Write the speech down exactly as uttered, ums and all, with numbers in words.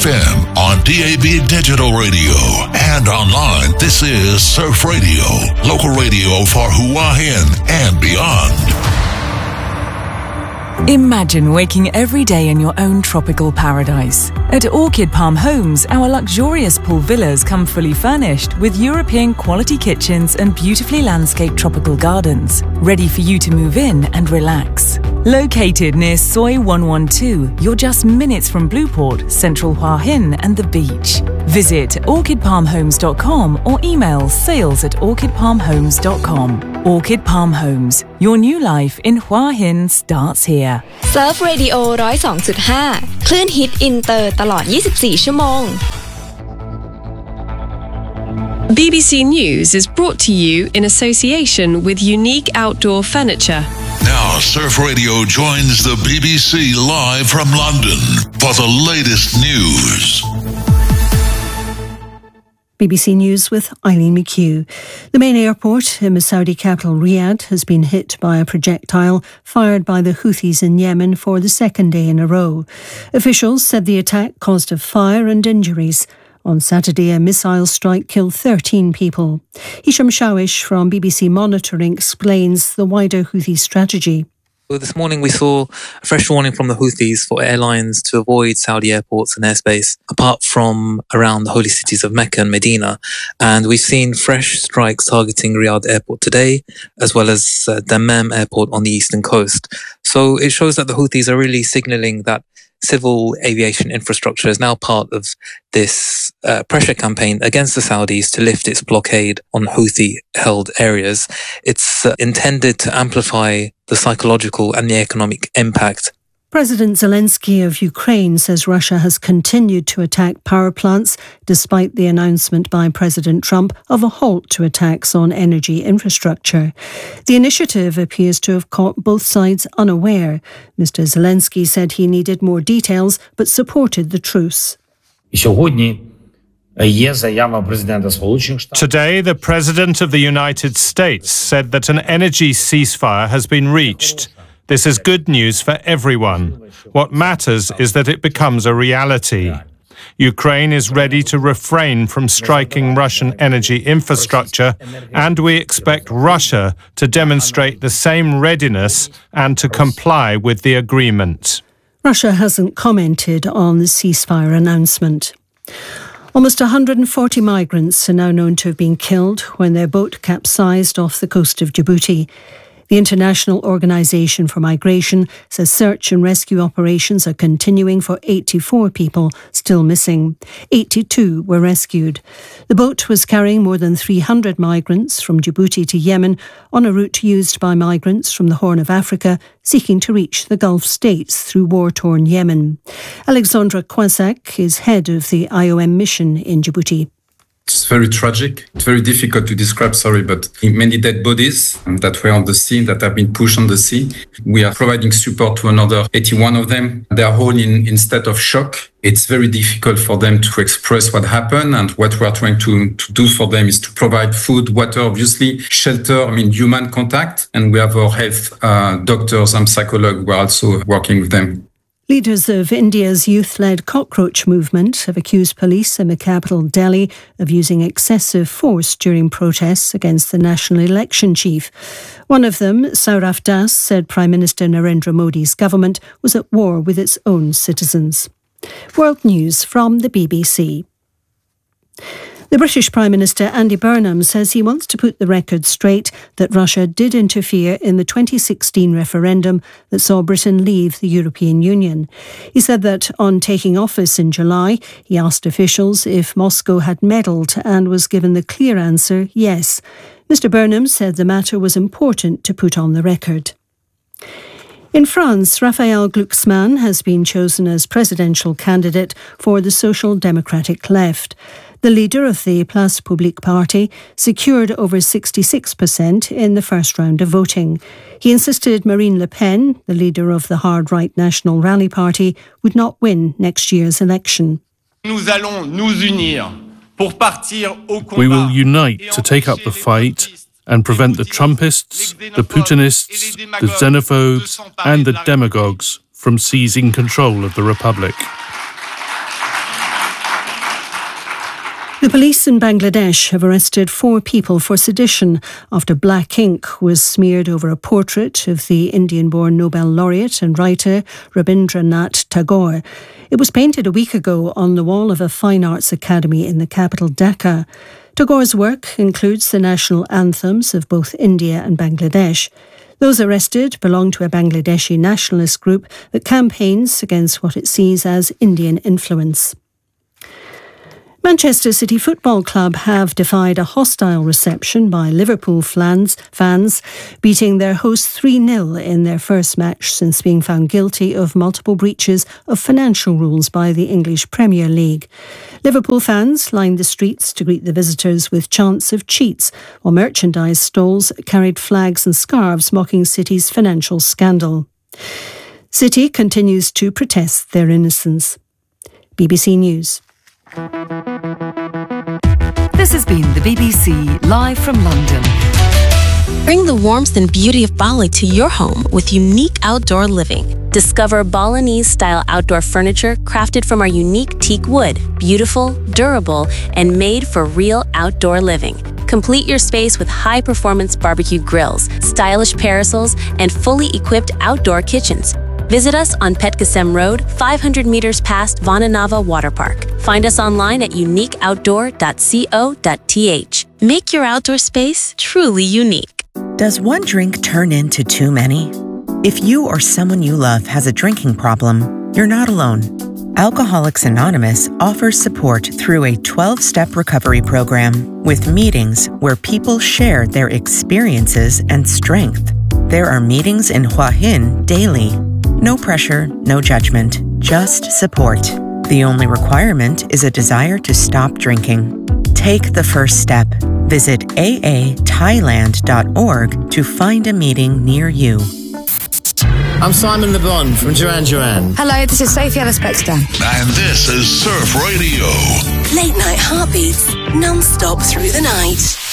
F M, on D A B Digital Radio, and online. This is Surf Radio, local radio for Hua Hin and beyond. Imagine waking every day in your own tropical paradise. At Orchid Palm Homes, our luxurious pool villas come fully furnished with European quality kitchens and beautifully landscaped tropical gardens, ready for you to move in and relax. Located near Soi one one two, you're just minutes from Blueport, Central Hua Hin and the beach. Visit orchid palm homes dot com or email sales at orchid palm homes dot com. Orchid Palm Homes, your new life in Hua Hin starts here. Surf Radio หนึ่งศูนย์สองจุดห้า คลื่นฮิตอินเตอร์ตลอดยี่สิบสี่ชั่วโมง B B C News is brought to you in association with Unique Outdoor Furniture. Now, Surf Radio joins the B B C live from London for the latest news. B B C News with Eileen McHugh. The main airport in the Saudi capital Riyadh has been hit by a projectile fired by the Houthis in Yemen for the second day in a row. Officials said the attack caused a fire and injuries. On Saturday, a missile strike killed thirteen people. Hisham Shawish from B B C Monitoring explains the wider Houthi strategy. This morning we saw a fresh warning from the Houthis for airlines to avoid Saudi airports and airspace, apart from around the holy cities of Mecca and Medina. And we've seen fresh strikes targeting Riyadh Airport today, as well as uh, Dammam Airport on the eastern coast. So it shows that the Houthis are really signalling that civil aviation infrastructure is now part of this uh, pressure campaign against the Saudis to lift its blockade on Houthi-held areas. It's uh, intended to amplify the psychological and the economic impact. President Zelensky of Ukraine says Russia has continued to attack power plants despite the announcement by President Trump of a halt to attacks on energy infrastructure. The initiative appears to have caught both sides unaware. Mister Zelensky said he needed more details but supported the truce. Today, the President of the United States said that an energy ceasefire has been reached. This is good news for everyone. What matters is that it becomes a reality. Ukraine is ready to refrain from striking Russian energy infrastructure, and we expect Russia to demonstrate the same readiness and to comply with the agreement. Russia hasn't commented on the ceasefire announcement. Almost one hundred forty migrants are now known to have been killed when their boat capsized off the coast of Djibouti. The International Organization for Migration says search and rescue operations are continuing for eighty-four people still missing. eighty-two were rescued. The boat was carrying more than three hundred migrants from Djibouti to Yemen on a route used by migrants from the Horn of Africa seeking to reach the Gulf states through war-torn Yemen. Alexandra Kwazak is head of the I O M mission in Djibouti. It's very tragic. It's very difficult to describe, sorry, but many dead bodies that were on the sea, that have been pushed on the sea. We are providing support to another eighty-one of them. They are all in, in state of shock. It's very difficult for them to express what happened, and what we are trying to, to do for them is to provide food, water, obviously, shelter, I mean, human contact. And we have our health uh, doctors and psychologists who are also working with them. Leaders of India's youth-led cockroach movement have accused police in the capital Delhi of using excessive force during protests against the national election chief. One of them, Saurabh Das, said Prime Minister Narendra Modi's government was at war with its own citizens. World News from the B B C. The British Prime Minister Andy Burnham says he wants to put the record straight that Russia did interfere in the twenty sixteen referendum that saw Britain leave the European Union. He said that on taking office in July, he asked officials if Moscow had meddled and was given the clear answer, yes. Mister Burnham said the matter was important to put on the record. In France, Raphael Glucksmann has been chosen as presidential candidate for the Social Democratic Left. The leader of the Place Publique Party secured over sixty-six percent in the first round of voting. He insisted Marine Le Pen, the leader of the hard-right National Rally Party, would not win next year's election. Nous allons nous unir pour partir au combat. We will unite to take up the fight and prevent the Trumpists, the Putinists, the xenophobes and the demagogues from seizing control of the Republic. The police in Bangladesh have arrested four people for sedition after black ink was smeared over a portrait of the Indian-born Nobel laureate and writer Rabindranath Tagore. It was painted a week ago on the wall of a fine arts academy in the capital Dhaka. Tagore's work includes the national anthems of both India and Bangladesh. Those arrested belong to a Bangladeshi nationalist group that campaigns against what it sees as Indian influence. Manchester City Football Club have defied a hostile reception by Liverpool fans, fans beating their hosts three nil in their first match since being found guilty of multiple breaches of financial rules by the English Premier League. Liverpool fans lined the streets to greet the visitors with chants of cheats, while merchandise stalls carried flags and scarves mocking City's financial scandal. City continues to protest their innocence. B B C News. This has been the B B C live from London. Bring the warmth and beauty of Bali to your home with unique outdoor living. Discover Balinese-style outdoor furniture crafted from our unique teak wood, beautiful, durable, and made for real outdoor living. Complete your space with high-performance barbecue grills, stylish parasols, and fully equipped outdoor kitchens. Visit us on Petkasem Road, five hundred meters past Vananava Water Park. Find us online at unique outdoor dot co dot t h. Make your outdoor space truly unique. Does one drink turn into too many? If you or someone you love has a drinking problem, you're not alone. Alcoholics Anonymous offers support through a twelve-step recovery program with meetings where people share their experiences and strength. There are meetings in Hua Hin daily. No pressure, no judgment, just support. The only requirement is a desire to stop drinking. Take the first step. Visit a a thailand dot org to find a meeting near you. I'm Simon Le Bon from Duran Duran. Hello, this is Sophie Ellis-Bextor. And this is Surf Radio. Late night heartbeats, non-stop through the night.